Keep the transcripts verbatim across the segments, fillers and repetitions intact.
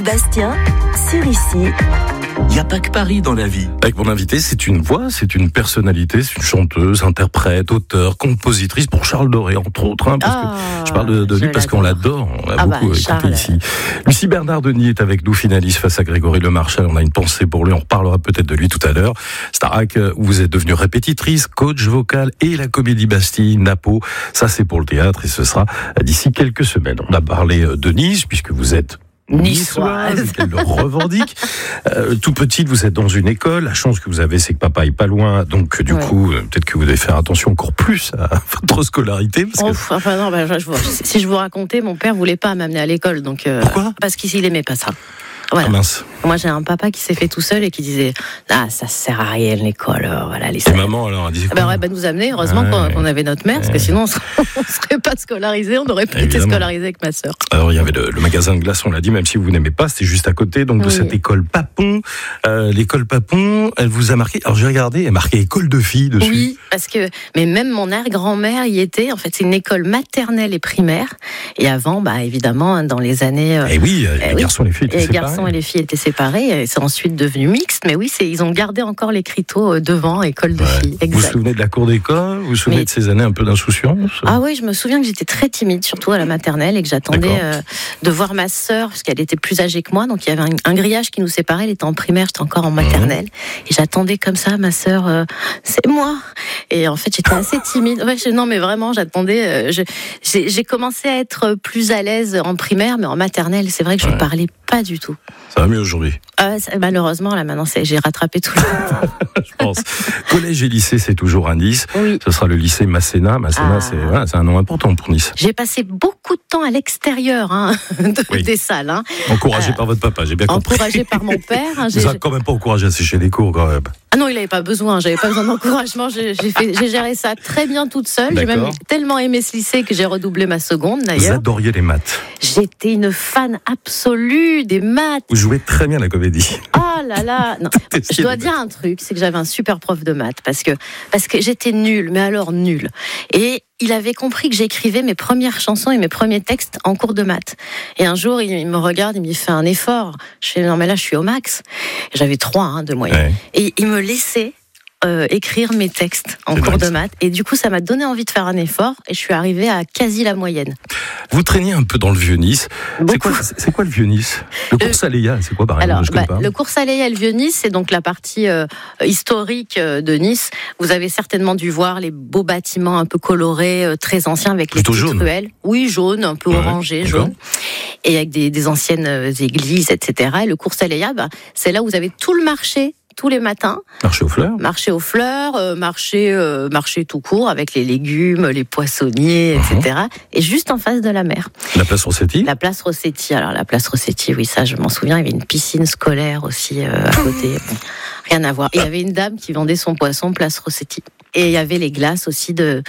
Philippe Bastien, sur Ici. Il n'y a pas que Paris dans la vie. Avec mon invité, c'est une voix, c'est une personnalité, c'est une chanteuse, interprète, auteure, compositrice pour Charles Doré, entre autres. Hein, parce oh, que je parle de, de lui parce qu'on l'adore, on l'a ah beaucoup bah, écouté Charles. ici. Lucie Bernard-Denis est avec nous, finaliste face à Grégory Lemarchal. On a une pensée pour lui, on reparlera peut-être de lui tout à l'heure. Starac, où vous êtes devenue répétitrice, coach vocal et la Comédie Bastille, Napo. Ça, c'est pour le théâtre et ce sera d'ici quelques semaines. On a parlé de Nice, puisque vous êtes niçoise, qu'elle le revendique. Euh, tout petite, vous êtes dans une école. La chance que vous avez, c'est que papa est pas loin. Donc, du ouais. coup, euh, peut-être que vous devez faire attention encore plus à votre scolarité. Parce Ouf, que... enfin non, bah, je, je, si je vous racontais, mon père voulait pas m'amener à l'école. Donc, euh, pourquoi ? Parce qu'il aimait pas ça. Voilà. Ah mince. Moi, j'ai un papa qui s'est fait tout seul et qui disait ah ça sert à rien l'école, voilà les. Et maman alors elle disait quoi ? Ben ouais, ben nous amener. Heureusement ah, qu'on, qu'on avait notre mère, ouais. parce que sinon on serait, on serait pas scolarisé, on aurait pas été scolarisé avec ma sœur. Alors il y avait le, le magasin de glace, on l'a dit, même si vous n'aimez pas, c'était juste à côté, donc de oui. cette école Papon. Euh, l'école Papon, elle vous a marqué. Alors j'ai regardé, elle a marqué école de filles dessus. Oui, parce que mais même mon arrière-grand-mère y était. En fait, c'est une école maternelle et primaire. Et avant, bah évidemment, dans les années. Et oui, les eh garçons oui, et les filles étaient les séparés. Les garçons et les filles étaient séparés. Et c'est ensuite devenu mixte, mais oui, c'est, ils ont gardé encore l'écriteau devant, école de ouais. filles. Exact. Vous vous souvenez de la cour d'école ? Vous vous souvenez mais... de ces années un peu d'insouciance ? Ah oui, je me souviens que j'étais très timide, surtout à la maternelle, et que j'attendais euh, de voir ma sœur, parce qu'elle était plus âgée que moi, donc il y avait un, un grillage qui nous séparait, elle était en primaire, j'étais encore en maternelle, mmh. et j'attendais comme ça, ma sœur, euh, c'est moi. Et en fait, j'étais assez timide. Ouais, je, non, mais vraiment, j'attendais. Euh, je, j'ai, j'ai commencé à être plus à l'aise en primaire, mais en maternelle, c'est vrai que je ne ouais. parlais pas du tout. Ça va mieux aujourd'hui. Euh, ça, malheureusement, là maintenant, c'est, j'ai rattrapé tout le temps. Je pense. Collège et lycée, c'est toujours à Nice. Oui. Ce sera le lycée Masséna. Masséna, ah. c'est, ouais, c'est un nom important pour Nice. J'ai passé beaucoup de temps à l'extérieur hein, de, oui. des salles. Hein. Encouragé euh, par votre papa, j'ai bien compris. Encouragé par mon père. Hein, Vous n'avez quand même pas encouragé à sécher les cours, quand même. Ah non, il n'avait pas besoin. J'avais pas besoin d'encouragement. J'ai, j'ai, fait, j'ai géré ça très bien toute seule. D'accord. J'ai même tellement aimé ce lycée que j'ai redoublé ma seconde, d'ailleurs. Vous adoriez les maths. J'étais une fan absolue des maths. Vous jouez très bien la comédie. Oh là là. Non. Je dois dire un truc, c'est que j'avais un super prof de maths parce que parce que j'étais nulle, mais alors nulle. Et il avait compris que j'écrivais mes premières chansons et mes premiers textes en cours de maths. Et un jour, il me regarde, il me dit fais un effort. Je fais non mais là je suis au max. J'avais trois hein, de moyenne. Ouais. Et il me laissait euh, écrire mes textes en c'est cours dingue. de maths. Et du coup, ça m'a donné envie de faire un effort. Et je suis arrivée à quasi la moyenne. Vous traîniez un peu dans le Vieux-Nice. C'est quoi, c'est quoi le Vieux-Nice ? Le cours Saléa, c'est quoi par exemple ? Alors, bah, le cours Saléa et le Vieux-Nice, c'est donc la partie euh, historique euh, de Nice. Vous avez certainement dû voir les beaux bâtiments un peu colorés, euh, très anciens, avec plutôt les petites jaune. ruelles. Oui, jaune, un peu ouais, orangé, d'accord. jaune. Et avec des, des anciennes euh, églises, et cetera. Et le cours Saléa, bah, c'est là où vous avez tout le marché tous les matins. Marché aux fleurs. Marché aux fleurs, euh, marché, euh, marché tout court, avec les légumes, les poissonniers, et cetera. Uh-huh. Et juste en face de la mer. La place Rossetti ? La place Rossetti. Alors, la place Rossetti, oui, ça, je m'en souviens. Il y avait une piscine scolaire aussi euh, à côté. Rien à voir. Et il y avait une dame qui vendait son poisson, place Rossetti. Et il y avait les glaces aussi de,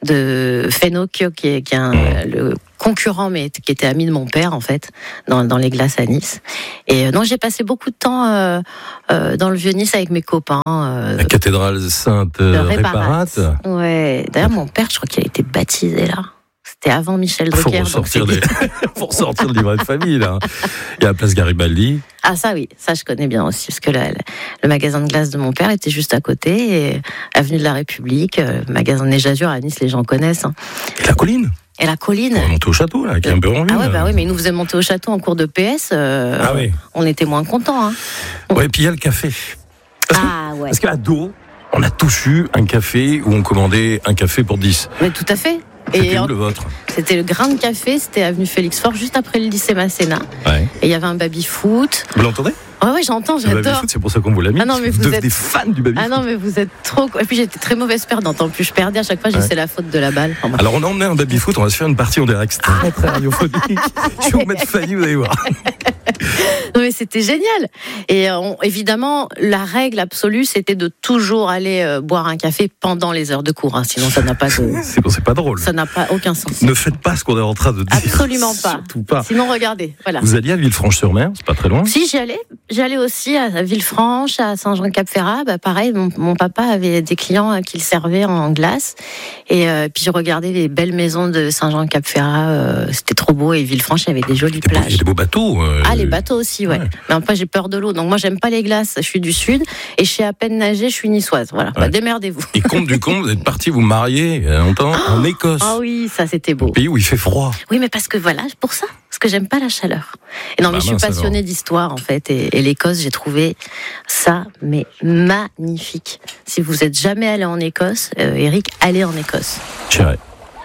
de Fenocchio, qui est, qui est un, le concurrent, mais qui était ami de mon père, en fait, dans, dans les glaces à Nice. Et donc, j'ai passé beaucoup de temps euh, euh, dans le Vieux-Nice avec mes copains. Euh, La cathédrale Sainte-Réparate. Ouais. D'ailleurs, mon père, je crois qu'il a été baptisé là. C'était avant Michel Drucker. Faut ressortir, des... Faut ressortir le livret de famille, là. Il y a la place Garibaldi. Ah, ça, oui. Ça, je connais bien aussi. Parce que la, le magasin de glace de mon père était juste à côté. Et avenue de la République, euh, magasin de neige azur à Nice, les gens connaissent. Hein. Et la colline. Et la colline. On monter au château, là, qui est un peu en Ah ouais, bah oui, mais ils nous faisaient monter au château en cours de P S. Euh, ah oui. On était moins contents, hein. Ouais, et puis il y a le café. Parce ah que, ouais. Parce qu'à dos, on a tous eu un café où on commandait un café pour dix. Mais tout à fait. C'était et où le vôtre ? C'était le Grain de Café, c'était avenue Félix Faure, juste après le lycée Masséna. Ouais. Et il y avait un baby-foot. Vous l'entendez ? Ouais, ouais, j'entends, j'adore. Le baby-foot, c'est pour ça qu'on vous l'a mis. Ah non, mais vous, vous êtes des fans du baby-foot. Ah non, mais vous êtes trop. Et puis j'étais très mauvaise perdante. En plus, je perdais à chaque fois, je disais ouais. c'est la faute de la balle. Enfin, alors on a emmené un baby-foot, on va se faire une partie en direct. C'est très, très radiophonique. Je vais vous mettre failli, vous allez voir. Non mais c'était génial. Et on, évidemment, la règle absolue, c'était de toujours aller euh, boire un café pendant les heures de cours. Hein, sinon, ça n'a pas de. C'est bon, c'est pas drôle. Ça n'a pas aucun sens. Ne faites pas ce qu'on est en train de dire. Absolument pas. Surtout pas. Sinon, regardez. Voilà. Vous alliez à Villefranche-sur-Mer, c'est pas très loin. Si j'y allais, j'allais aussi à Villefranche, à Saint-Jean-Cap-Ferrat. Bah, pareil, mon, mon papa avait des clients qui le servaient en glace. Et euh, puis je regardais les belles maisons de Saint-Jean-Cap-Ferrat. Euh, c'était trop beau. Et Villefranche, il y avait des jolies plages. Il y a des beaux bateaux. Euh... Ah, les bateaux aussi, ouais. ouais. Mais après, j'ai peur de l'eau. Donc moi, j'aime pas les glaces. Je suis du Sud. Et je sais à peine nager. Je suis niçoise. Voilà. Ouais. Bah, démerdez-vous. Et compte du compte, vous êtes parti vous marier il y a longtemps oh en Écosse. Ah oui, ça c'était beau. Un pays où il fait froid. Oui, mais parce que voilà, pour ça. Parce que j'aime pas la chaleur. Et non, bah, mais je suis passionnée alors. d'histoire, en fait. Et, et l'Écosse, j'ai trouvé ça, mais magnifique. Si vous êtes jamais allé en Écosse, euh, Eric, allez en Écosse. J'irai.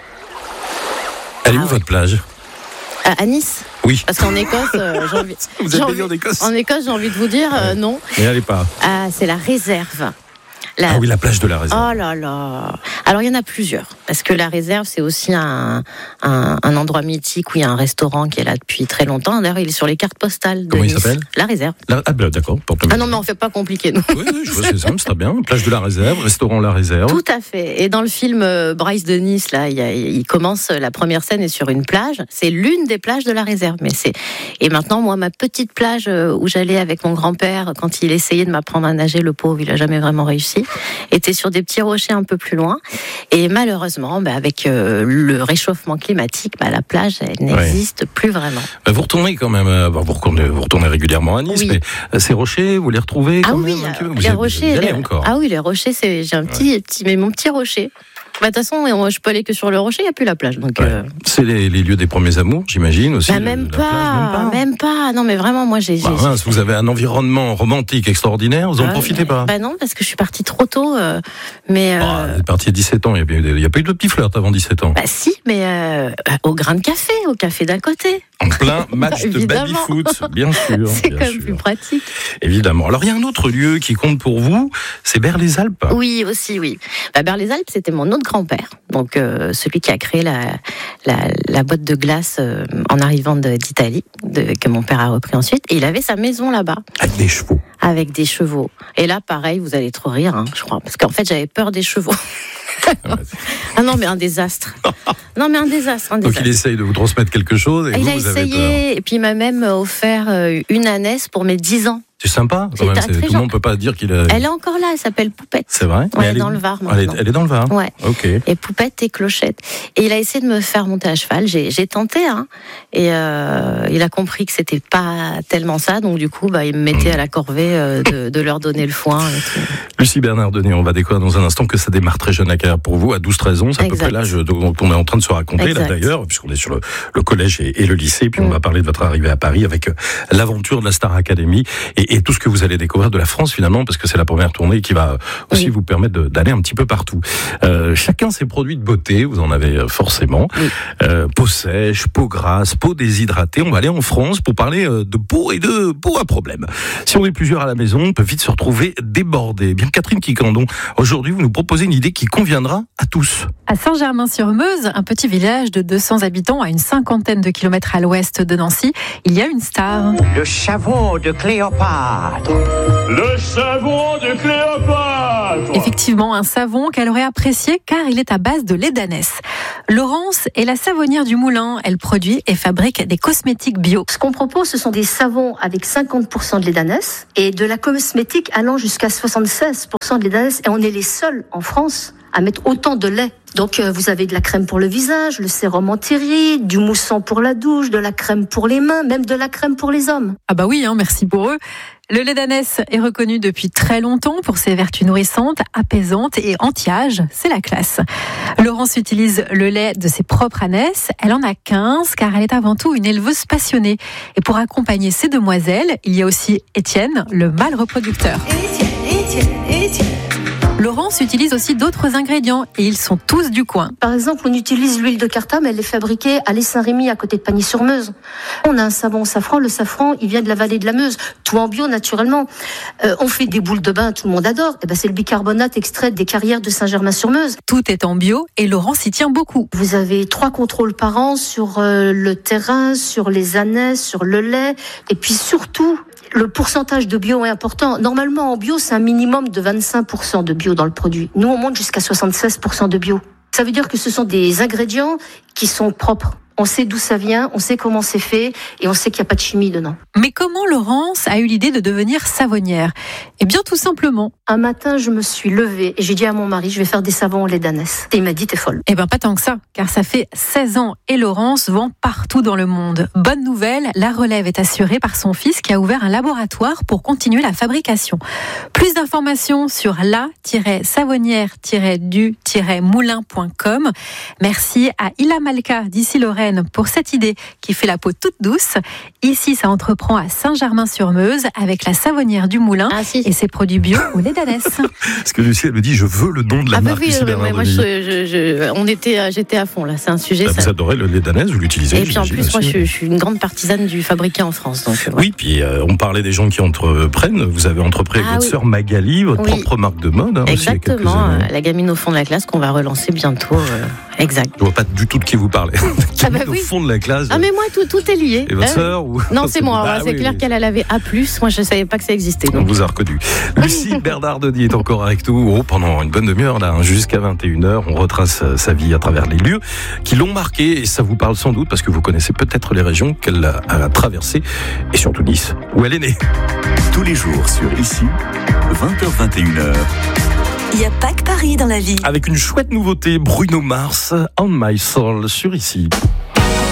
Elle est ah, où ouais. votre plage ? à, à Nice. Oui. Parce qu'en Écosse, euh, j'ai envie. Vous êtes envie, en Écosse ? En Écosse, j'ai envie de vous dire euh, non. Mais allez pas. Ah, c'est la réserve. La... Ah oui, la plage de la réserve. Oh là là. Alors, il y en a plusieurs. Parce que la réserve, c'est aussi un, un, un endroit mythique où il y a un restaurant qui est là depuis très longtemps. D'ailleurs, il est sur les cartes postales de Comment Nice. Il s'appelle ? La réserve. La... Ah ben d'accord. Ah non, mais on ne fait pas compliqué, nous. Oui, oui, je vois, c'est simple, c'est très bien. Plage de la réserve, restaurant La Réserve. Tout à fait. Et dans le film Bryce de Nice, là, il, y a, il commence, la première scène est sur une plage. C'est l'une des plages de la réserve. Mais c'est... Et maintenant, moi, ma petite plage où j'allais avec mon grand-père, quand il essayait de m'apprendre à nager, le pauvre, il n'a jamais vraiment réussi, était sur des petits rochers un peu plus loin. Et malheureusement, bah, avec euh, le réchauffement climatique, bah, la plage, elle n'existe ouais. plus vraiment. Bah, vous retournez quand même, euh, vous, retournez, vous retournez régulièrement à Nice, oui. mais euh, ces rochers, vous les retrouvez quand ah même oui, un petit peu. Vous les y, rochers, vous y les... encore. Ah oui, les rochers, c'est, j'ai un petit, ouais. petit, mais mon petit rocher. De toute façon, je peux aller que sur le rocher, il n'y a plus la plage. Donc, ouais. euh... C'est les, les lieux des premiers amours, j'imagine aussi. Bah, même, pas, plage, même pas, même pas. Non, mais vraiment, moi, j'ai. Bah, j'ai... Mince, vous avez un environnement romantique extraordinaire, vous n'en ah, profitez pas. Bah non, parce que je suis partie trop tôt. Euh, mais. Euh... Oh, vous êtes partie à dix-sept ans, il n'y a, a pas eu de petit flirt avant dix-sept ans. Bah si, mais euh, au grain de café, au café d'à côté. En plein match de baby-foot, bien sûr. C'est bien quand même sûr. plus pratique. Évidemment. Alors, il y a un autre lieu qui compte pour vous, c'est Berre-les-Alpes. Oui, aussi, oui. Bah, Berre-les-Alpes, c'était mon autre grand-père. Donc, euh, celui qui a créé la, la, la boîte de glace euh, en arrivant de, d'Italie, de, que mon père a repris ensuite. Et il avait sa maison là-bas. Avec des chevaux. Avec des chevaux. Et là, pareil, vous allez trop rire, hein, je crois. Parce qu'en fait, j'avais peur des chevaux. Ah non, mais un désastre. Non, mais un désastre. Un Donc désastre. il essaye de vous transmettre quelque chose et il vous, a vous essayé, avez peur. Et puis il m'a même offert une ânesse pour mes dix ans. C'est sympa, quand même. C'est, tout le monde ne peut pas dire qu'il a... Elle est encore là, elle s'appelle Poupette. C'est vrai ? Ouais, elle est est dans le Var maintenant. Elle est, elle est dans le Var ? Ouais. Ok. Et Poupette et Clochette. Et il a essayé de me faire monter à cheval. J'ai, j'ai tenté, hein. Et euh, il a compris que c'était pas tellement ça. Donc du coup, bah, il me mettait mmh. à la corvée euh, de, de leur donner le foin. Et tout. Lucie Bernard-Denis, on va découvrir dans un instant que ça démarre très jeune à carrière pour vous, à douze treize ans. C'est à exact. peu près l'âge dont on est en train de se raconter, exact. là d'ailleurs, puisqu'on est sur le, le collège et, et le lycée. Puis mmh. on va parler de votre arrivée à Paris avec l'aventure de la Star Academy et, et tout ce que vous allez découvrir de la France finalement, parce que c'est la première tournée qui va aussi oui. vous permettre de, d'aller un petit peu partout. Euh, chacun ses produits de beauté, vous en avez forcément. Oui. Euh, peau sèche, peau grasse, peau déshydratée. On va aller en France pour parler de peau et de peau à problème. Si on est plusieurs à la maison, on peut vite se retrouver débordé. Bien Catherine Quicandon, aujourd'hui vous nous proposez une idée qui conviendra à tous. À Saint-Germain-sur-Meuse, un petit village de deux cents habitants à une cinquantaine de kilomètres à l'ouest de Nancy, il y a une star. Le savon de Cléopâtre. Le savon de Cléopâtre. Effectivement, un savon qu'elle aurait apprécié car il est à base de lait d'ânesse. Laurence est la savonnière du moulin. Elle produit et fabrique des cosmétiques bio. Ce qu'on propose, ce sont des savons avec cinquante pour cent de lait d'ânesse et de la cosmétique allant jusqu'à soixante-seize pour cent de lait d'ânesse. Et on est les seuls en France à mettre autant de lait. Donc euh, vous avez de la crème pour le visage, le sérum anti-rides, du moussant pour la douche, de la crème pour les mains, même de la crème pour les hommes. Ah bah oui, hein, merci pour eux. Le lait d'ânesse est reconnu depuis très longtemps pour ses vertus nourrissantes, apaisantes et anti-âge. C'est la classe. Laurence utilise le lait de ses propres ânesses. Elle en a quinze car elle est avant tout une éleveuse passionnée. Et pour accompagner ces demoiselles, il y a aussi Étienne, le mâle reproducteur. Étienne, Étienne, Étienne. Laurence utilise aussi d'autres ingrédients et ils sont tous du coin. Par exemple, on utilise l'huile de cartame, elle est fabriquée à l'Est Saint-Rémy, à côté de Pagny-sur-Meuse. On a un savon au safran, le safran, il vient de la vallée de la Meuse, tout en bio naturellement. Euh, on fait des boules de bain, tout le monde adore. Et ben, c'est le bicarbonate extrait des carrières de Saint-Germain-sur-Meuse. Tout est en bio et Laurence y tient beaucoup. Vous avez trois contrôles par an sur euh, le terrain, sur les ânesses, sur le lait, et puis surtout, le pourcentage de bio est important. Normalement, en bio, c'est un minimum de vingt-cinq pour cent de bio dans le produit. Nous, on monte jusqu'à soixante-seize pour cent de bio. Ça veut dire que ce sont des ingrédients qui sont propres. On sait d'où ça vient, on sait comment c'est fait et on sait qu'il n'y a pas de chimie dedans. Mais comment Laurence a eu l'idée de devenir savonnière ? Eh bien, tout simplement. Un matin, je me suis levée et j'ai dit à mon mari, je vais faire des savons au lait d'ânesse. Et il m'a dit, t'es folle. Eh bien, pas tant que ça, car ça fait seize ans et Laurence vend partout dans le monde. Bonne nouvelle, la relève est assurée par son fils qui a ouvert un laboratoire pour continuer la fabrication. Plus d'informations sur la tiret savonnière tiret du tiret moulin point com. Merci à Ila Malka d'ici Lorraine pour cette idée qui fait la peau toute douce. Ici, ça entreprend à Saint-Germain-sur-Meuse avec la savonnière du Moulin ah, si. et ses produits bio au lait d'ânesse. Parce que Lucie, elle me dit, je veux le nom de la ah, marque. Oui, oui, oui, moi, je, je, je, on était, j'étais à fond là. C'est un sujet. Bah, ça... Vous adorez le lait d'ânesse, vous l'utilisez. Et puis en plus, moi, je, je suis une grande partisane du fabriqué en France. Donc, ouais. Oui, puis euh, on parlait des gens qui entreprennent. Vous avez entrepris avec ah, votre oui. sœur Magali, votre oui. propre marque de mode. Hein, exactement, aussi, la gamine au fond de la classe qu'on va relancer bientôt. Euh, exact. Je vois pas du tout de qui vous parlez. Ah bah oui. Au fond de la classe. Ah mais moi tout, tout est lié. Et votre euh, sœur ou... Non, c'est moi. Ah, c'est oui, clair oui. qu'elle avait A plus. Moi, je savais pas que ça existait. Donc. On vous a reconnu. Lucie Bernardoni est encore avec nous oh, pendant une bonne demi-heure là, jusqu'à vingt et une heures. On retrace sa vie à travers les lieux qui l'ont marqué et ça vous parle sans doute parce que vous connaissez peut-être les régions qu'elle a, a traversées et surtout Nice où elle est née. Tous les jours sur Ici, vingt heures vingt et une heures. Il n'y a pas que Paris dans la vie. Avec une chouette nouveauté, Bruno Mars, On My Soul sur Ici.